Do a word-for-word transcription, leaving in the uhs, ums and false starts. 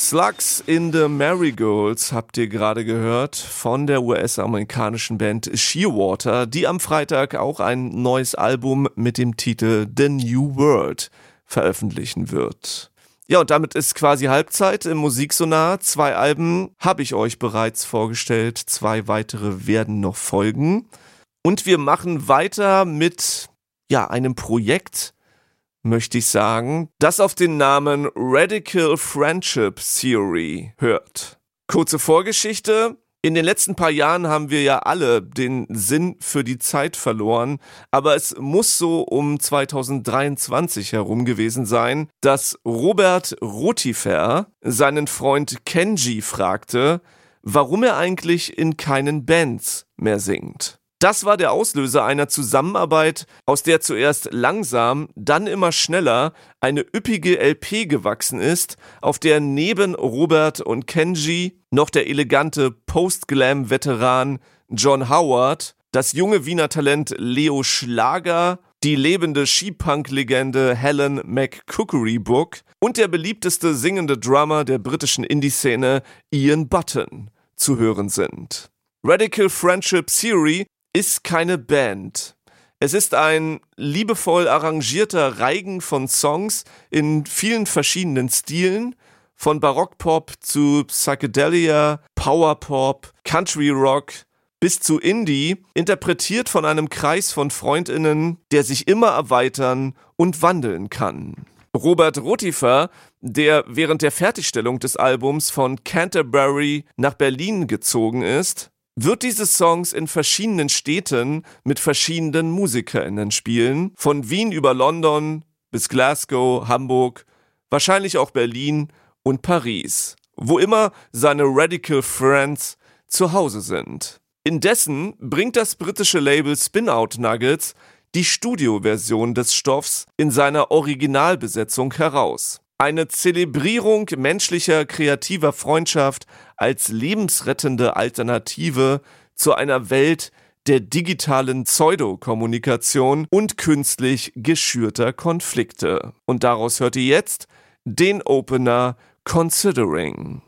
Slugs in the Marigolds habt ihr gerade gehört von der U S-amerikanischen Band Shearwater, die am Freitag auch ein neues Album mit dem Titel The New World veröffentlichen wird. Ja, und damit ist quasi Halbzeit im Musiksonar. Zwei Alben habe ich euch bereits vorgestellt, zwei weitere werden noch folgen. Und wir machen weiter mit ja, einem Projekt, möchte ich sagen, das auf den Namen Radical Friendship Theory hört. Kurze Vorgeschichte. In den letzten paar Jahren haben wir ja alle den Sinn für die Zeit verloren, aber es muss so um zweitausenddreiundzwanzig herum gewesen sein, dass Robert Rotifer seinen Freund Kenji fragte, warum er eigentlich in keinen Bands mehr singt. Das war der Auslöser einer Zusammenarbeit, aus der zuerst langsam, dann immer schneller eine üppige L P gewachsen ist, auf der neben Robert und Kenji noch der elegante Post-Glam-Veteran John Howard, das junge Wiener Talent Leo Schlager, die lebende Skipunk-Legende Helen McCookery-Book und der beliebteste singende Drummer der britischen Indie-Szene Ian Button zu hören sind. Radical Friendship Theory ist keine Band. Es ist ein liebevoll arrangierter Reigen von Songs in vielen verschiedenen Stilen, von Barockpop zu Psychedelia, Powerpop, Country Rock bis zu Indie, interpretiert von einem Kreis von FreundInnen, der sich immer erweitern und wandeln kann. Robert Rotifer, der während der Fertigstellung des Albums von Canterbury nach Berlin gezogen ist, wird diese Songs in verschiedenen Städten mit verschiedenen MusikerInnen spielen, von Wien über London bis Glasgow, Hamburg, wahrscheinlich auch Berlin und Paris, wo immer seine Radical Friends zu Hause sind. Indessen bringt das britische Label Spin-Out Nuggets die Studioversion des Stoffs in seiner Originalbesetzung heraus. Eine Zelebrierung menschlicher, kreativer Freundschaft als lebensrettende Alternative zu einer Welt der digitalen Pseudokommunikation und künstlich geschürter Konflikte. Und daraus hört ihr jetzt den Opener Considering.